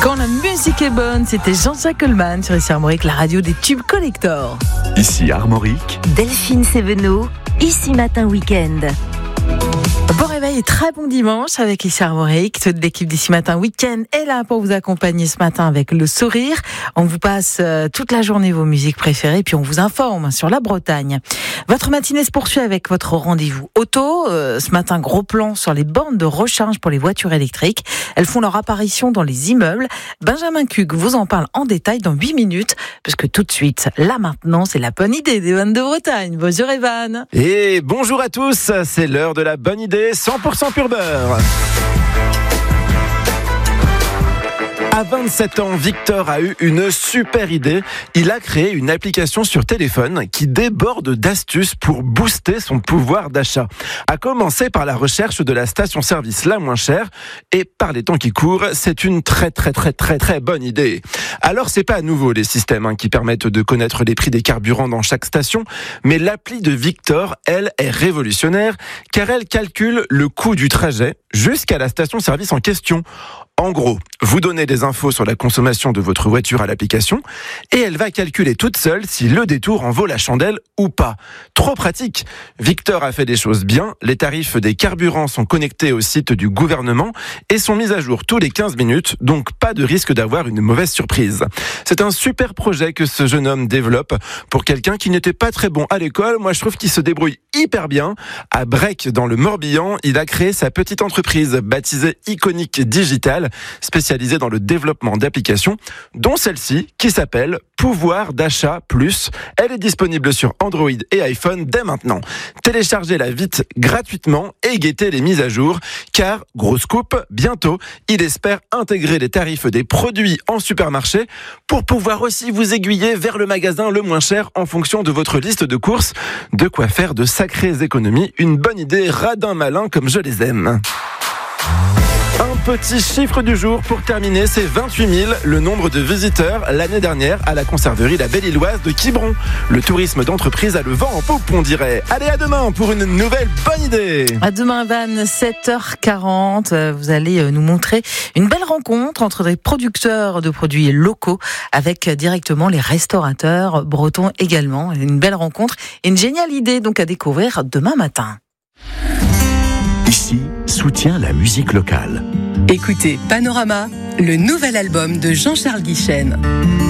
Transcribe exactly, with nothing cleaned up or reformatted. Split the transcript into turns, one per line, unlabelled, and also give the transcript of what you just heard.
Quand la musique est bonne, c'était Jean-Jacques Goldman sur ici Armorique, la radio des tubes collector.
Ici Armorique.
Delphine Sévenot, ici Matin Week-end.
Bon réveil et très bon dimanche avec ici Armorique. Toute l'équipe d'Ici Matin Week-end est là pour vous accompagner ce matin avec le sourire. On vous passe toute la journée vos musiques préférées puis on vous informe sur la Bretagne. Votre matinée se poursuit avec votre rendez-vous auto. Euh, ce matin, gros plan sur les bornes de recharge pour les voitures électriques. Elles font leur apparition dans les immeubles. Benjamin Cuc vous en parle en détail dans huit minutes puisque tout de suite, là maintenant, c'est la bonne idée d'Evan de Bretagne. Bonjour Evan.
Et bonjour à tous, c'est l'heure de la bonne idée cent pour cent pur beurre. À vingt-sept ans, Victor a eu une super idée. Il a créé une application sur téléphone qui déborde d'astuces pour booster son pouvoir d'achat. À commencer par la recherche de la station-service la moins chère. Et par les temps qui courent, c'est une très très très très très bonne idée. Alors c'est pas à nouveau les systèmes hein, qui permettent de connaître les prix des carburants dans chaque station, mais l'appli de Victor, elle, est révolutionnaire car elle calcule le coût du trajet jusqu'à la station-service en question. En gros, vous donnez des infos sur la consommation de votre voiture à l'application et elle va calculer toute seule si le détour en vaut la chandelle ou pas. Trop pratique. Victor a fait des choses bien. Les tarifs des carburants sont connectés au site du gouvernement et sont mis à jour tous les quinze minutes, donc pas de risque d'avoir une mauvaise surprise. C'est un super projet que ce jeune homme développe pour quelqu'un qui n'était pas très bon à l'école. Moi, je trouve qu'il se débrouille hyper bien. À Brec, dans le Morbihan, il a créé sa petite entreprise baptisée Iconic Digital, spécialisée dans le développement d'applications, dont celle-ci qui s'appelle Pouvoir d'achat plus. Elle est disponible sur Android et iPhone dès maintenant. Téléchargez-la vite gratuitement et guettez les mises à jour, car, grosse coupe, bientôt, il espère intégrer les tarifs des produits en supermarché pour pouvoir aussi vous aiguiller vers le magasin le moins cher en fonction de votre liste de courses. De quoi faire de sacrées économies. Une bonne idée, radin malin comme je les aime. Un petit chiffre du jour pour terminer, c'est vingt-huit mille, le nombre de visiteurs l'année dernière à la conserverie La Belle-Illoise de Quiberon. Le tourisme d'entreprise a le vent en poupe, on dirait. Allez, à demain pour une nouvelle bonne idée.
À demain, Van, sept heures quarante. Vous allez nous montrer une belle rencontre entre des producteurs de produits locaux avec directement les restaurateurs bretons également. Une belle rencontre et une géniale idée donc à découvrir demain matin.
Ici, soutient la musique locale.
Écoutez Panorama, le nouvel album de Jean-Charles Guichen.